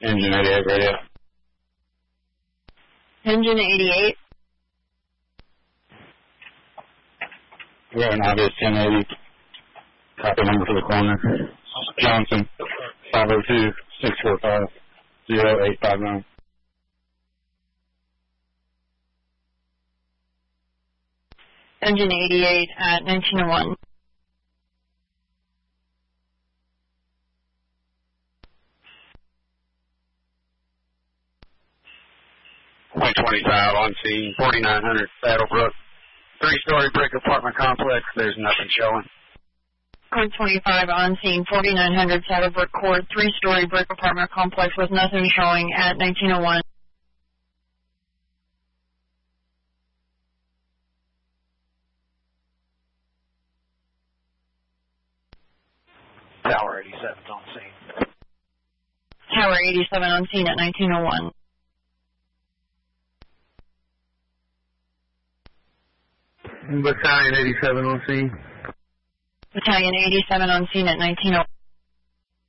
Engine 88 radio. Engine 88. We have an obvious 1080. Copy number for the corner. Johnson, 502-645-0859. Engine 88 at 1901. .25 on scene, 4900 Saddlebrook. 3-story brick apartment complex. There's nothing showing. Code 25 on scene, 4900 Saddlebrook Court, 3-story brick apartment complex with nothing showing at 1901. Tower 87's on scene. Tower 87 on scene at 1901. Battalion 87 on scene. Battalion 87 on scene at 1901.